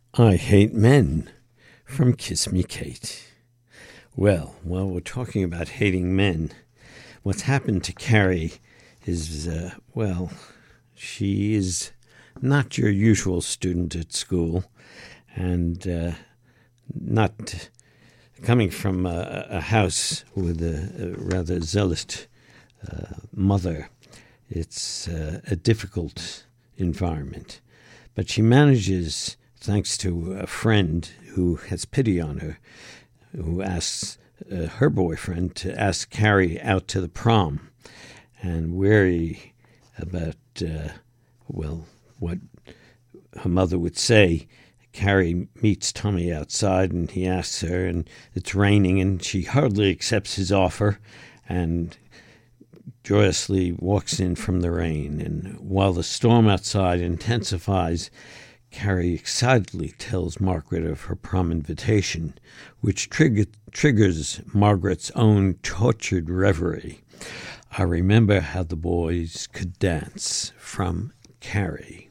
I Hate Men from Kiss Me Kate. Well, while we're talking about hating men, what's happened to Carrie is, she is not your usual student at school, and not coming from a house with a rather zealous mother. It's a difficult environment. But she manages, thanks to a friend who has pity on her, who asks her boyfriend to ask Carrie out to the prom. And wary about, what her mother would say, Carrie meets Tommy outside and he asks her, and it's raining, and she hardly accepts his offer and joyously walks in from the rain. And while the storm outside intensifies, Carrie excitedly tells Margaret of her prom invitation, which triggers Margaret's own tortured reverie. I remember how the boys could dance from Carrie.